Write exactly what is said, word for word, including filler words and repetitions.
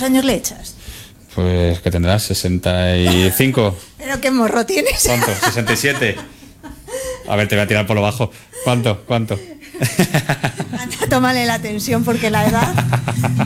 ¿Cuántos años le echas? Pues que tendrás sesenta y cinco. ¿Pero qué morro tienes? ¿Cuánto? ¿sesenta y siete? A ver, te voy a tirar por lo bajo. ¿Cuánto? ¿Cuánto? Anda, tómale la tensión porque la edad...